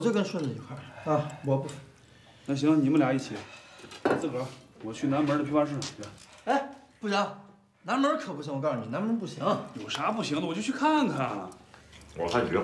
就跟顺子一块儿啊，我不。 那行，你们俩一起。自个儿，我去南门的批发市场去。 哎，不行，南门可不行，我告诉你，南门不行。 有啥不行的？我就去看看。 我看行。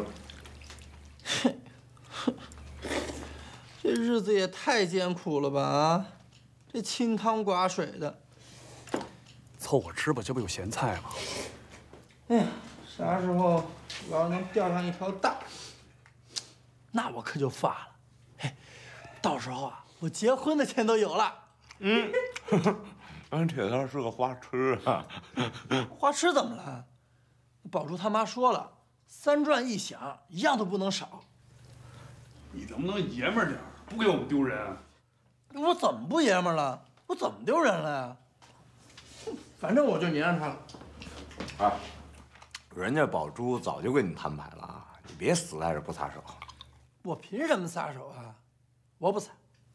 这日子也太艰苦了吧啊！这清汤寡水的。 凑合吃吧，这不有咸菜吗？ 哎呀，啥时候我要能钓上一条大，那我可就发了。嘿，到时候啊，我结婚的钱都有了。 嗯，俺铁蛋是个花痴啊。 花痴怎么了？宝珠他妈说了，3转1响，一样都不能少。 你能不能爷们儿点儿，不给我们丢人？ 我怎么不爷们儿了？我怎么丢人了呀？反正我就粘上他了。 哎，人家宝珠早就跟你摊牌了啊，你别死赖着不撒手。 我凭什么撒手啊？我不撒。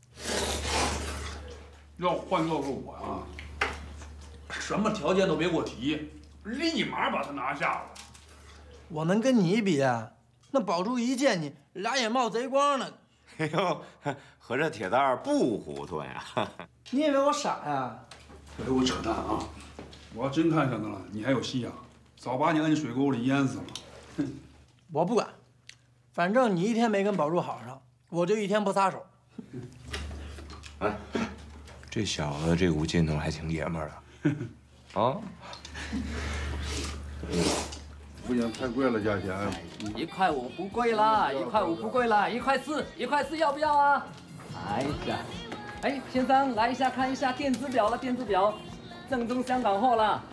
要换做是我呀，什么条件都别给我提，立马把他拿下了。 我能跟你比啊？那宝珠一见你，俩眼冒贼光呢。 哎呦，合着铁蛋不糊涂呀？ 你以为我傻呀？ 别给我扯淡啊！我要真看上他了，你还有戏啊？早把你摁水沟里淹死了。哼！ 我不管，反正你一天没跟宝珠好上，我就一天不撒手。 哎，这小子这股劲头还挺爷们儿的，啊！ 不行，太贵了，价钱。 1块5不贵啦，1块5不贵啦，1块4，1块4要不要啊？哎呀，哎，先生来一下看一下电子表了，电子表，正宗香港货啦，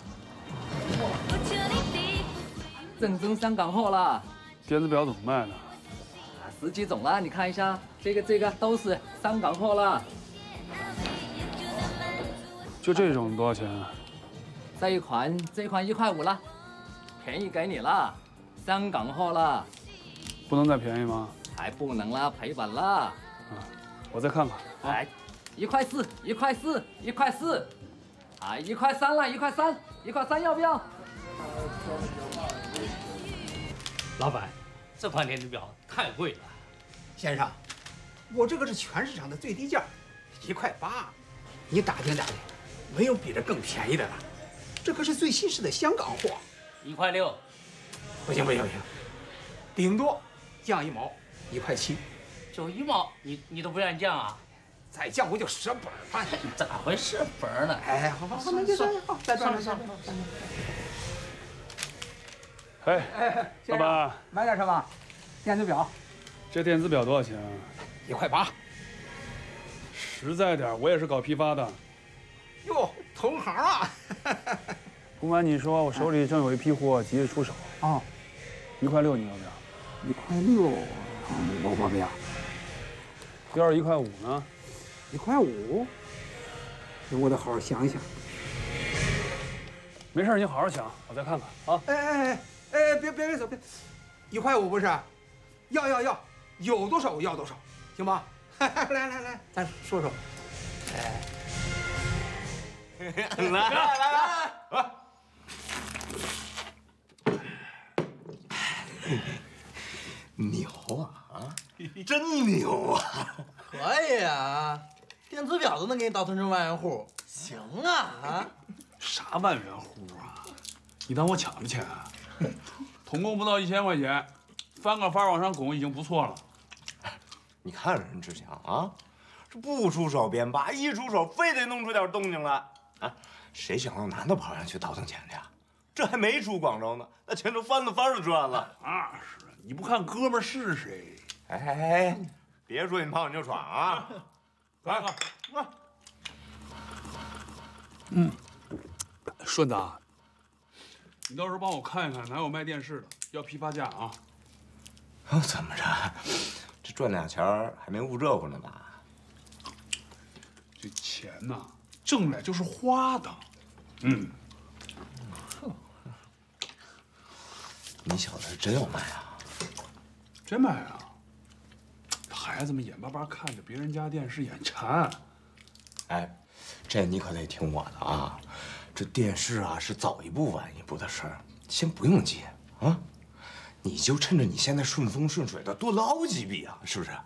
正宗香港货啦。 电子表怎么卖呢 ？10几种啦，你看一下，这个都是香港货啦。 就这种多少钱啊？ 这一款1块5啦，便宜给你啦，香港货啦。 不能再便宜吗？ 还不能啦，赔本啦。 啊，我再看看。 哎，1块4，1块4，1块4，啊，1块3了，1块3，1块3要不要？ 老板，这款电子表太贵了。 先生，我这个是全市场的最低价，1块8，你打听打听，没有比这更便宜的了。这可是最新式的香港货。 1块6， 不行，顶多降1毛，1块7。 就1毛，你都不愿意降啊？ 再降我就折本了。 咋回事本呢？ 哎，好，那就算了，好，再算了。 哎，老板， 买点什么？电子表。 这电子表多少钱啊 ？1块8。 实在点，我也是搞批发的。 哟，同行啊！ 不瞒你说，我手里正有一批货，急着出手。 哦 ，1块6，你要不要 ？1块6，我不要。 要是1块5呢 ？1块5，我得好好想一想。 没事，你好好想，我再看看啊。 哎，别走，别，1块5不是？要，有多少我要多少，行吗？来，咱说说。哎，来。牛啊！真牛啊！ 可以啊，电子表都能给你倒腾成万元户，行啊！ 啥万元户啊？你当我抢的钱？统共不到1000块钱，翻个番往上拱已经不错了。 你看人志强啊，这不出手便罢，一出手非得弄出点动静来啊！谁想到男的跑上去倒腾钱去啊？这还没出广州呢，那钱都翻了番儿转了。 那是，你不看哥们儿是谁？ 哎，别说你胖你就闯啊！来， 顺子，你到时候帮我看一看哪有卖电视的，要批发价啊。 怎么着？这赚俩钱儿还没捂热乎呢吧？ 这钱呐，挣来就是花的。 你小子真要卖啊？ 真卖啊！孩子们眼巴巴看着别人家电视眼馋。 哎，这你可得听我的啊！这电视啊是早一步晚一步的事儿，先不用急啊！你就趁着你现在顺风顺水的多捞几笔啊，是不是？